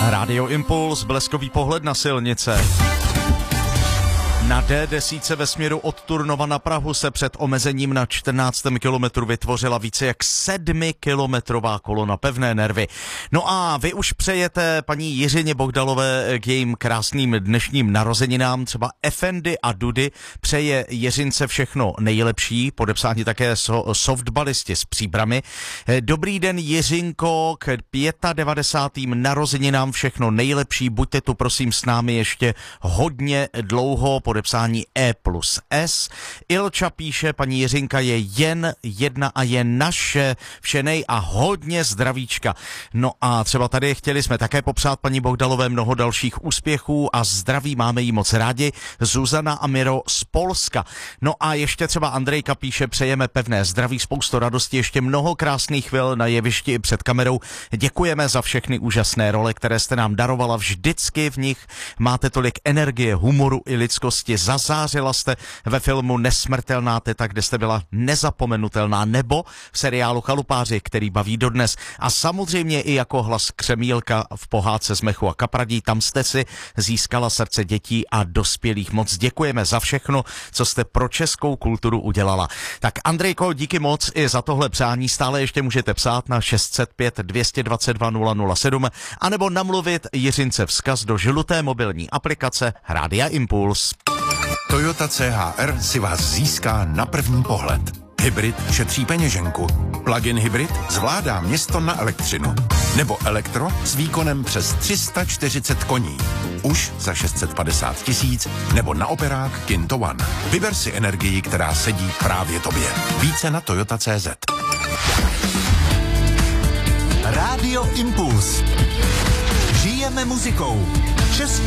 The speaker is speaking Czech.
Rádio Impuls, bleskový pohled na silnice. Na D10 ve směru od Turnova na Prahu se před omezením na 14. kilometru vytvořila více jak 7kilometrová kolona, pevné nervy. No a vy už přejete paní Jiřině Bohdalové k jejím krásným dnešním narozeninám. Třeba Efendi a Dudy přeje Jiřince všechno nejlepší, podepsání také softballisti z Příbrami. Dobrý den Jiřinko, k 95. narozeninám všechno nejlepší, buďte tu prosím s námi ještě hodně dlouho, podepsání E+S. Ilča píše, paní Jiřinka je jen jedna a je naše, všenej a hodně zdravíčka. No a třeba tady chtěli jsme také popřát paní Bohdalové mnoho dalších úspěchů a zdraví, máme jí moc rádi. Zuzana a Miro z Polska. No a ještě třeba Andrejka píše, přejeme pevné zdraví, spoustu radosti, ještě mnoho krásných chvil na jevišti i před kamerou. Děkujeme za všechny úžasné role, které jste nám darovala, vždycky v nich máte tolik energie, humoru i lidskosti. Zazářila jste ve filmu Nesmrtelná teta, kde jste byla nezapomenutelná, nebo v seriálu Chalupáři, který baví dodnes. A samozřejmě i jako hlas Křemílka v pohádce z mechu a kapradí, tam jste si získala srdce dětí a dospělých. Moc děkujeme za všechno, co jste pro českou kulturu udělala. Tak Andrejko, díky moc i za tohle přání. Stále ještě můžete psát na 605 222 007 anebo namluvit Jiřince vzkaz do žluté mobilní aplikace Rádia Impuls. Toyota CHR si vás získá na první pohled. Hybrid šetří peněženku. Plug-in hybrid zvládá město na elektřinu. Nebo elektro s výkonem přes 340 koní. Už za 650 000 nebo na operák Kinto One. Vyber si energii, která sedí právě tobě. Více na Toyota.cz. Rádio Impuls. Žijeme muzikou. Český